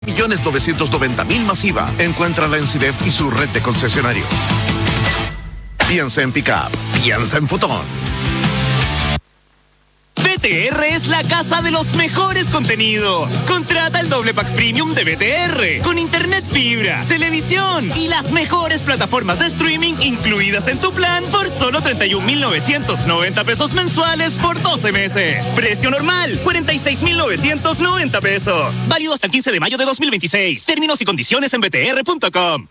1.990.000 masiva. Encuéntrala en CIDEP y su red de concesionarios. Piensa en Pickup, piensa en Fotón. BTR es la casa de los mejores contenidos. Contrata el doble pack premium de BTR con internet fibra, televisión y las mejores plataformas de streaming incluidas en tu plan por solo 31.990 pesos mensuales por 12 meses. Precio normal, 46.990 pesos. Válido hasta el 15 de mayo de 2026. Términos y condiciones en btr.com.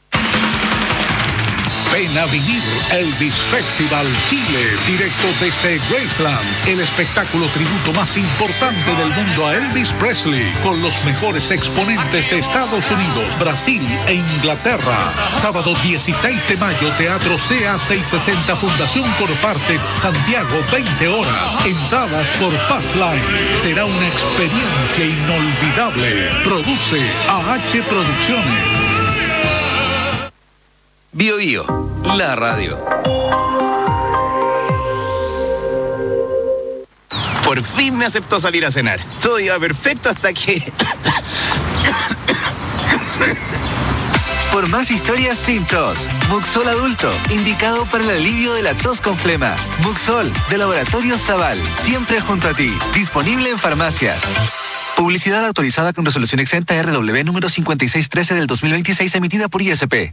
Ven a vivir Elvis Festival Chile, directo desde Graceland, el espectáculo tributo más importante del mundo a Elvis Presley, con los mejores exponentes de Estados Unidos, Brasil e Inglaterra. Sábado 16 de mayo, Teatro CA 660, Fundación por Partes, Santiago, 20 horas. Entradas por Passline. Será una experiencia inolvidable. Produce AH Producciones. Bio Bio, la radio. Por fin me aceptó salir a cenar. Todo iba perfecto hasta que... Por más historias sin tos, Muxol Adulto, indicado para el alivio de la tos con flema. Muxol, de Laboratorios Zaval, siempre junto a ti. Disponible en farmacias. Publicidad autorizada con resolución exenta RW número 5613 del 2026, emitida por ISP.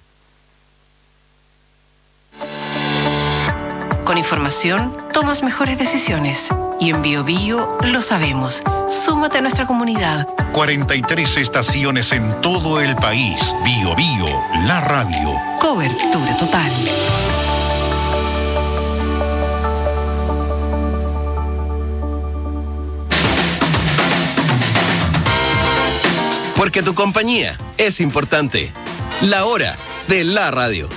Con información, tomas mejores decisiones. Y en Bio Bio lo sabemos. Súmate a nuestra comunidad. 43 estaciones en todo el país. Bio Bio, la radio. Cobertura total. Porque tu compañía es importante. La hora de la radio.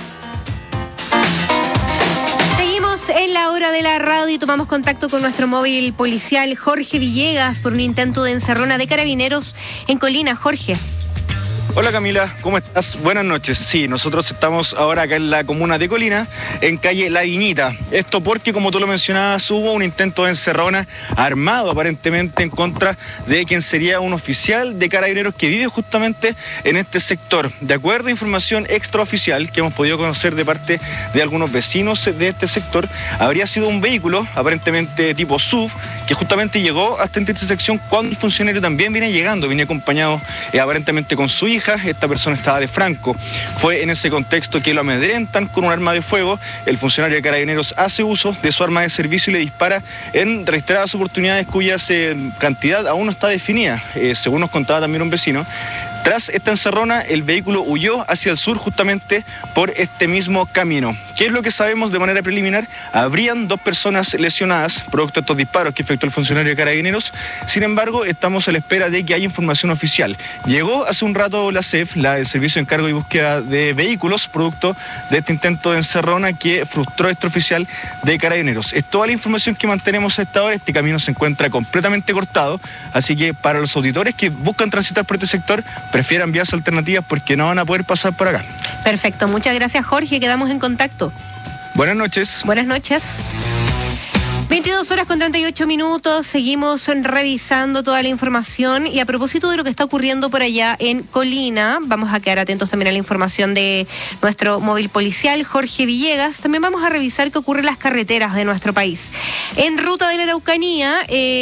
En la hora de la radio y tomamos contacto con nuestro móvil policial Jorge Villegas por un intento de encerrona de carabineros en Colina. Jorge. Hola Camila, ¿cómo estás? Buenas noches. Sí, nosotros estamos ahora acá en la comuna de Colina, en calle La Viñita. Esto porque, como tú lo mencionabas, hubo un intento de encerrona armado aparentemente en contra de quien sería un oficial de carabineros que vive justamente en este sector. De acuerdo a información extraoficial que hemos podido conocer de parte de algunos vecinos de este sector, habría sido un vehículo aparentemente tipo SUV que justamente llegó hasta esta intersección cuando el funcionario también viene llegando, viene acompañado aparentemente con su hija. Esta persona estaba de franco. Fue en ese contexto que lo amedrentan con un arma de fuego. El funcionario de carabineros hace uso de su arma de servicio y le dispara en reiteradas oportunidades cuyas cantidad aún no está definida, según nos contaba también un vecino. Tras esta encerrona, el vehículo huyó hacia el sur justamente por este mismo camino. ¿Qué es lo que sabemos de manera preliminar? Habrían 2 personas lesionadas producto de estos disparos que efectuó el funcionario de carabineros. Sin embargo, estamos a la espera de que haya información oficial. Llegó hace un rato la CEF, el Servicio de Encargo y Búsqueda de Vehículos, producto de este intento de encerrona que frustró este oficial de carabineros. Es toda la información que mantenemos a esta hora. Este camino se encuentra completamente cortado, así que para los auditores que buscan transitar por este sector, prefieran vías alternativas porque no van a poder pasar por acá. Perfecto, muchas gracias Jorge, quedamos en contacto. Buenas noches. Buenas noches. 22 horas con 38 minutos, seguimos revisando toda la información y a propósito de lo que está ocurriendo por allá en Colina, vamos a quedar atentos también a la información de nuestro móvil policial Jorge Villegas. También vamos a revisar qué ocurre en las carreteras de nuestro país. En ruta de la Araucanía,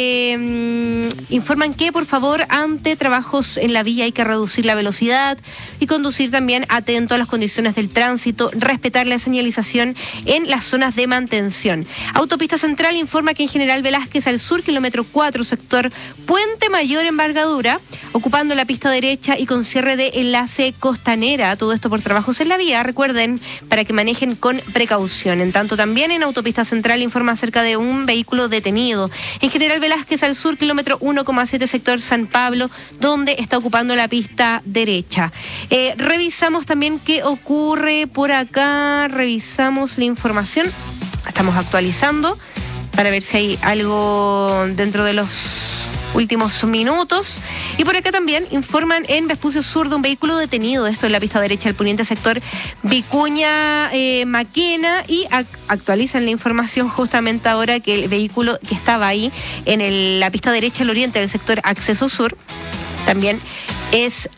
informan que por favor ante trabajos en la vía hay que reducir la velocidad y conducir también atento a las condiciones del tránsito, respetar la señalización en las zonas de mantención. Autopista Central informa que en General Velázquez al sur, kilómetro 4, sector Puente Mayor Envergadura, ocupando la pista derecha y con cierre de enlace Costanera. Todo esto por trabajos en la vía. Recuerden, para que manejen con precaución. En tanto, también en Autopista Central informa acerca de un vehículo detenido. En General Velázquez al sur, kilómetro 1,7, sector San Pablo, donde está ocupando la pista derecha. Revisamos también qué ocurre por acá. Revisamos la información. Estamos actualizando para ver si hay algo dentro de los últimos minutos. Y por acá también informan en Vespucio Sur de un vehículo detenido, esto en la pista derecha del poniente sector Vicuña Maquena, y actualizan la información justamente ahora que el vehículo que estaba ahí en la pista derecha al oriente del sector Acceso Sur también es